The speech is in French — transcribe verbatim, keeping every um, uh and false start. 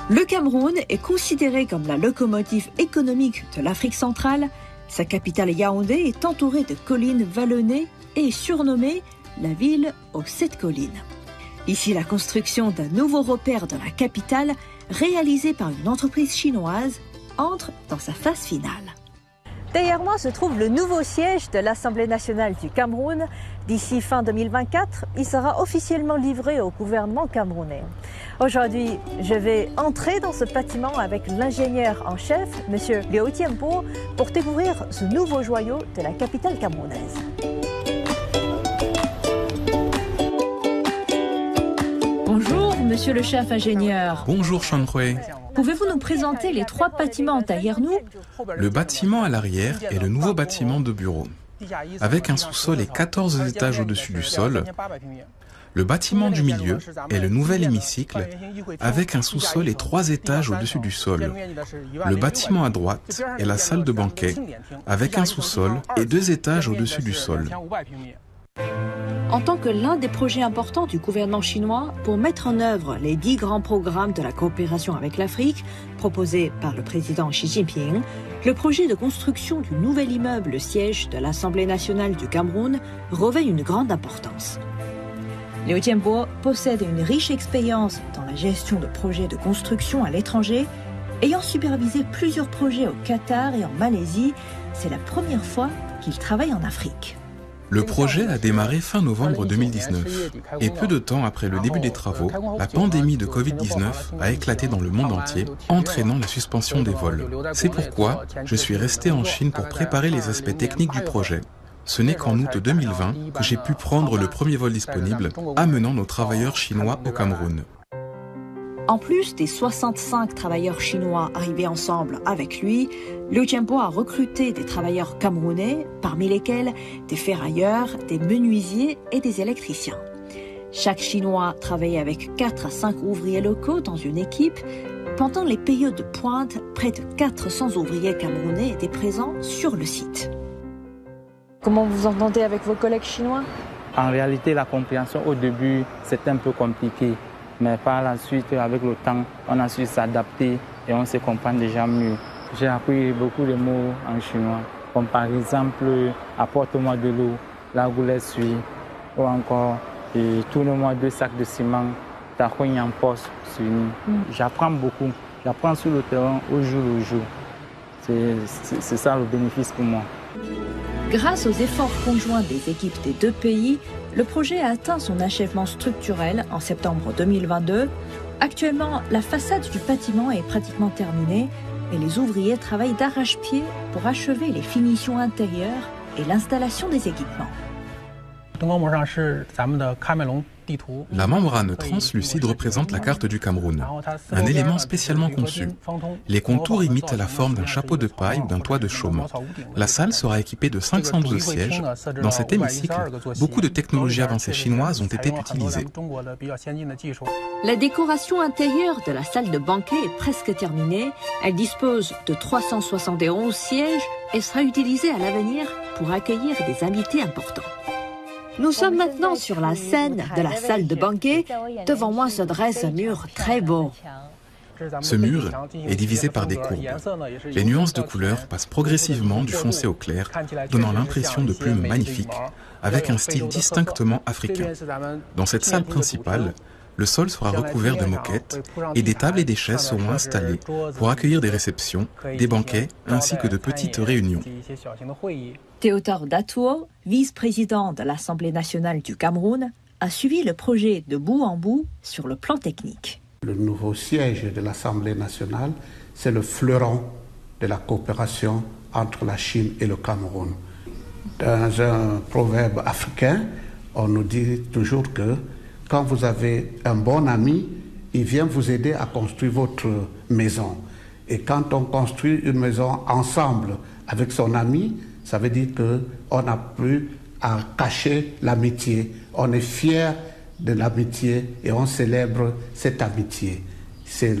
Le Cameroun est considéré comme la locomotive économique de l'Afrique centrale. Sa capitale Yaoundé est entourée de collines vallonnées et est surnommée la ville aux sept collines. Ici, la construction d'un nouveau repère de la capitale, réalisé par une entreprise chinoise, entre dans sa phase finale. Derrière moi se trouve le nouveau siège de l'Assemblée nationale du Cameroun. D'ici fin deux mille vingt-quatre, il sera officiellement livré au gouvernement camerounais. Aujourd'hui, je vais entrer dans ce bâtiment avec l'ingénieur en chef, M. Liu Jianbo, pour découvrir ce nouveau joyau de la capitale camerounaise. Bonjour, monsieur le chef ingénieur. Bonjour, Shanhui. Pouvez-vous nous présenter les trois bâtiments derrière nous? Le bâtiment à l'arrière est le nouveau bâtiment de bureau, avec un sous-sol et quatorze étages au-dessus du sol. Le bâtiment du milieu est le nouvel hémicycle, avec un sous-sol et trois étages au-dessus du sol. Le bâtiment à droite est la salle de banquet, avec un sous-sol et deux étages au-dessus du sol. En tant que l'un des projets importants du gouvernement chinois pour mettre en œuvre les dix grands programmes de la coopération avec l'Afrique proposés par le président Xi Jinping, le projet de construction du nouvel immeuble siège de l'Assemblée nationale du Cameroun revêt une grande importance. Liu Jianbo possède une riche expérience dans la gestion de projets de construction à l'étranger. Ayant supervisé plusieurs projets au Qatar et en Malaisie, c'est la première fois qu'il travaille en Afrique. Le projet a démarré fin novembre deux mille dix-neuf et peu de temps après le début des travaux, la pandémie de covid dix-neuf a éclaté dans le monde entier, entraînant la suspension des vols. C'est pourquoi je suis resté en Chine pour préparer les aspects techniques du projet. Ce n'est qu'en août deux mille vingt que j'ai pu prendre le premier vol disponible, amenant nos travailleurs chinois au Cameroun. En plus des soixante-cinq travailleurs chinois arrivés ensemble avec lui, Liu Jianbo a recruté des travailleurs camerounais, parmi lesquels des ferrailleurs, des menuisiers et des électriciens. Chaque Chinois travaillait avec quatre à cinq ouvriers locaux dans une équipe. Pendant les périodes de pointe, près de quatre cents ouvriers camerounais étaient présents sur le site. Comment vous entendez avec vos collègues chinois? En réalité, la compréhension au début, c'était un peu compliqué. Mais par la suite, avec le temps, on a su s'adapter et on se comprend déjà mieux. J'ai appris beaucoup de mots en chinois, comme par exemple « apporte-moi de l'eau »,« la goulette suit » ou encore « tourne-moi deux sacs de ciment »,« ta cogne en poste ». J'apprends beaucoup, j'apprends sur le terrain au jour le jour. C'est ça le bénéfice pour moi. Grâce aux efforts conjoints des équipes des deux pays, le projet a atteint son achèvement structurel en septembre deux mille vingt-deux. Actuellement, la façade du bâtiment est pratiquement terminée et les ouvriers travaillent d'arrache-pied pour achever les finitions intérieures et l'installation des équipements. La membrane translucide représente la carte du Cameroun, un élément spécialement conçu. Les contours imitent la forme d'un chapeau de paille ou d'un toit de chaume. La salle sera équipée de cinq cent douze sièges. Dans cet hémicycle, beaucoup de technologies avancées chinoises ont été utilisées. La décoration intérieure de la salle de banquet est presque terminée. Elle dispose de trois cent soixante et onze sièges et sera utilisée à l'avenir pour accueillir des invités importants. Nous sommes maintenant sur la scène de la salle de banquet. Devant moi se dresse un mur très beau. Ce mur est divisé par des courbes. Les nuances de couleurs passent progressivement du foncé au clair, donnant l'impression de plumes magnifiques, avec un style distinctement africain. Dans cette salle principale, le sol sera recouvert de moquettes et des tables et des chaises seront installées pour accueillir des réceptions, des banquets ainsi que de petites réunions. Théodore Datuo, vice-président de l'Assemblée nationale du Cameroun, a suivi le projet de bout en bout sur le plan technique. Le nouveau siège de l'Assemblée nationale, c'est le fleuron de la coopération entre la Chine et le Cameroun. Dans un proverbe africain, on nous dit toujours que quand vous avez un bon ami, il vient vous aider à construire votre maison. Et quand on construit une maison ensemble avec son ami, ça veut dire qu'on n'a plus à cacher l'amitié. On est fier de l'amitié et on célèbre cette amitié. C'est